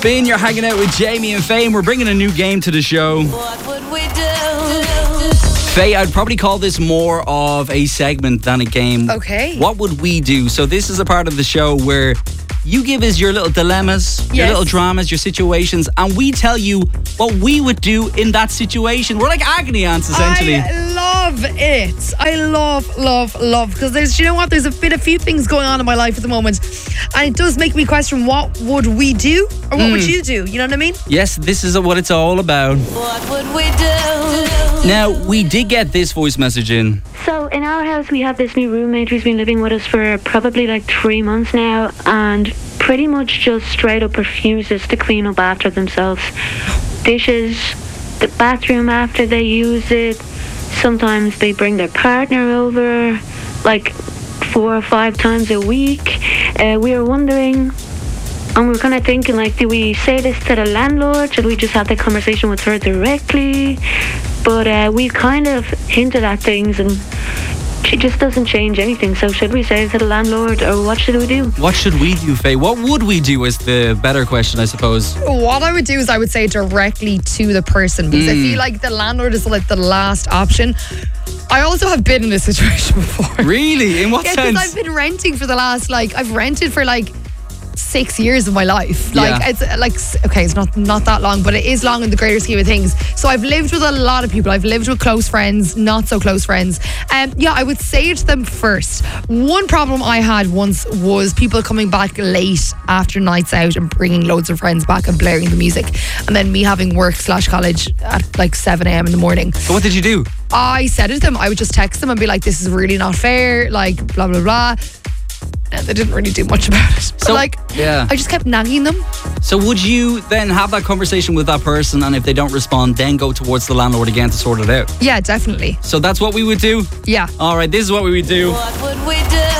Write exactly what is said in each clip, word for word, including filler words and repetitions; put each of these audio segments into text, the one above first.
Spin, you're hanging out with Jamie and Faye. We're bringing a new game to the show. What would we do? Faye, I'd probably call this more of a segment than a game. Okay. What would we do? So this is a part of the show where you give us your little dilemmas, your Yes. little dramas, your situations, and we tell you what we would do in that situation. We're like agony aunts, essentially. I love it. I love, love, love. Because there's, you know what? There's a bit, a few things going on in my life at the moment, and it does make me question: what would we do, or what would you do? You know what I mean? Yes, this is what it's all about. What would we do? Now, we did get this voice message in. So in our house we have this new roommate who's been living with us for probably like three months now, and pretty much just straight up refuses to clean up after themselves. Dishes, the bathroom after they use it. Sometimes they bring their partner over like four or five times a week. Uh, we were wondering, and we were kind of thinking, like, do we say this to the landlord? Should we just have the conversation with her directly? But uh, we kind of hinted at things, and she just doesn't change anything. So should we say it to the landlord, or what should we do? What should we do, Faye? What would we do is the better question, I suppose. What I would do is I would say directly to the person, because I feel like the landlord is like the last option. I also have been in this situation before. Really? In what Yeah, because sense? I've been renting for the last, like, I've rented for like six years of my life. Like, Yeah. it's like, okay, it's not not that long, but it is long in the greater scheme of things. So I've lived with a lot of people. I've lived with close friends, not so close friends. And um, yeah, I would say it to them first. One problem I had once was people coming back late after nights out and bringing loads of friends back and blaring the music, and then me having work slash college at like seven a.m. in the morning. So what did you do? I said it to them. I would just text them and be like, this is really not fair, like, blah, blah, blah. And they didn't really do much about it. But So, like, yeah. I just kept nagging them. So would you then have that conversation with that person, and if they don't respond, then go towards the landlord again to sort it out? Yeah, definitely. So that's what we would do? Yeah. All right, this is what we would do. What would we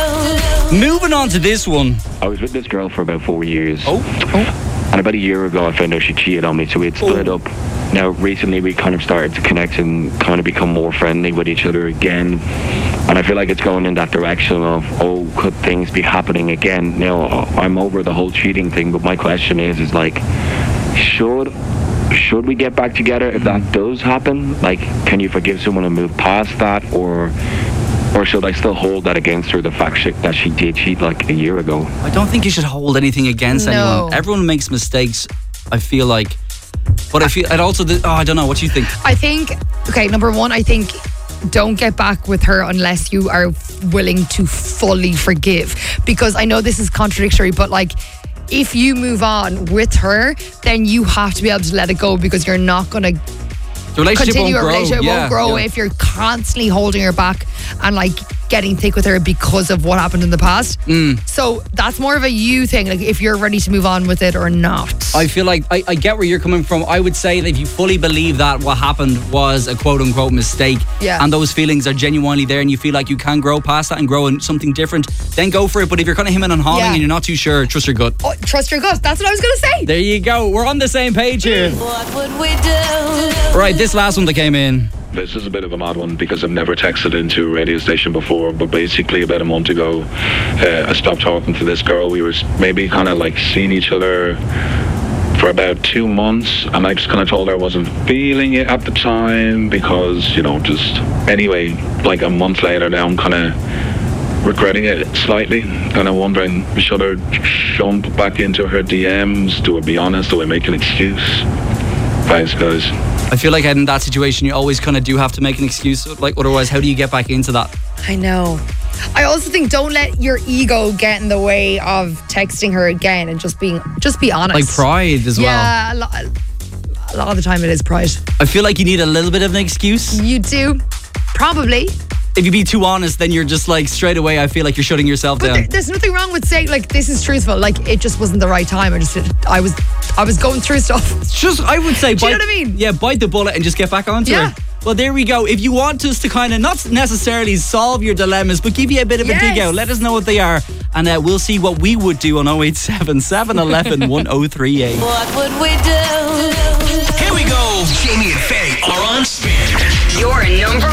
do? Moving on to this one. I was with this girl for about four years. Oh. And about a year ago, I found out she cheated on me, so we had split Oh. up. Now, recently, we kind of started to connect and kind of become more friendly with each other again. And I feel like it's going in that direction of, oh, could things be happening again? Now, I'm over the whole cheating thing, but my question is, is like, should should we get back together if that does happen? Like, can you forgive someone and move past that, or or should I still hold that against her, the fact she, that she did cheat like a year ago? I don't think you should hold anything against No. anyone. Everyone makes mistakes, I feel like. But I feel, and also, the, oh, I don't know, what do you think? I think, okay, number one, I think don't get back with her unless you are willing to fully forgive. Because I know this is contradictory, but like, if you move on with her, then you have to be able to let it go, because you're not going to The relationship continue won't a grow. relationship. It yeah, won't grow yeah. if you're constantly holding her back and like getting thick with her because of what happened in the past. Mm. So that's more of a you thing, like if you're ready to move on with it or not. I feel like I, I get where you're coming from. I would say that if you fully believe that what happened was a quote unquote mistake, Yeah. and those feelings are genuinely there, and you feel like you can grow past that and grow in something different, then go for it. But if you're kind of hemming and hawing Yeah. and you're not too sure, trust your gut. Oh, trust your gut. That's what I was going to say. There you go. We're on the same page here. What would we do? Right, this last one that came in. This is a bit of a mad one because I've never texted into a radio station before, but basically about a month ago, uh, I stopped talking to this girl. We were maybe kind of like seeing each other for about two months, and I just kind of told her I wasn't feeling it at the time because, you know, just anyway, like a month later now, I'm kind of regretting it slightly, and I'm wondering, should I jump back into her D Ms? Do I be honest? Do I make an excuse? Thanks, guys. I feel like in that situation, you always kind of do have to make an excuse. Like, otherwise, how do you get back into that? I know. I also think don't let your ego get in the way of texting her again and just being, just be honest. Like pride as well. Yeah, a lot, a lot of the time it is pride. I feel like you need a little bit of an excuse. You do, probably. If you be too honest, then you're just like straight away, I feel like you're shutting yourself But down. there, there's nothing wrong with saying like this is truthful. Like it just wasn't the right time. I just I was I was going through stuff. It's just, I would say, Do you bite, know what I mean? Yeah, bite the bullet and just get back onto Yeah. it. Well, there we go. If you want us to kind of not necessarily solve your dilemmas, but give you a bit of a dig Yes. out, let us know what they are, and uh, we'll see what we would do on oh eight seven, seven one one, one oh three eight. What would we do? Here we go. Jamie and Faye are on Spin. Your number